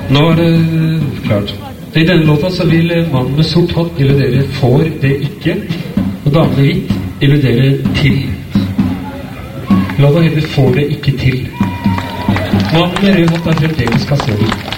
Nå det klart. I denne låta så vil mannen med sort hatt illudere får det ikke, og damen med hvitt illudere til. Låta heter får det ikke til. Mannen med rød hatt fremdeles kasserer.